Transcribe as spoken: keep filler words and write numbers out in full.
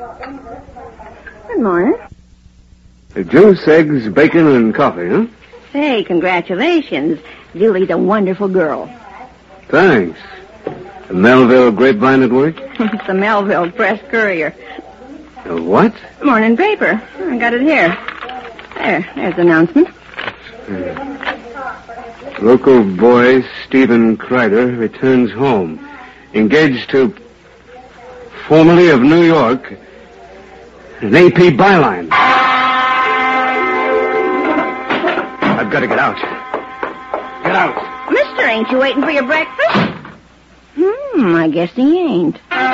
Good morning. Juice, eggs, bacon, and coffee, huh? Say, congratulations. Julie's a wonderful girl. Thanks. The Melville Grapevine at work? It's the Melville Press Courier. A what? Morning paper. I got it here. There, there's the announcement. Uh, local boy Stephen Kreider returns home. Engaged to formerly of New York, an A P byline. I've got to get out. Get out. Mister, ain't you waiting for your breakfast? Hmm, I guess he ain't.